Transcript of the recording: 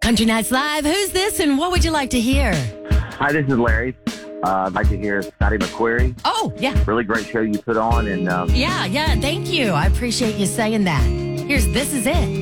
Country Nights Live. Who's this and what would you like to hear? Hi, this is Larry. I'd like to hear Scotty McQuarrie. Oh, yeah. Really great show you put on. And Yeah, thank you. I appreciate you saying that. Here's This Is It.